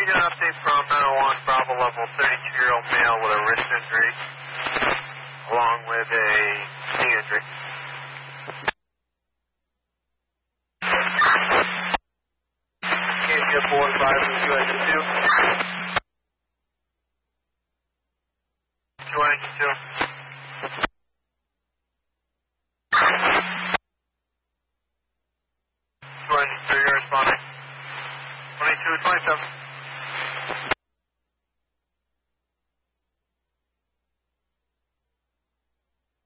need an update from 901 Bravo level 32-year-old male with a wrist injury, along with a knee injury. Can't get 4 and 5 from 2 engine 2. 2 engine 2. 2 engine 3, you're responding. 22, 27.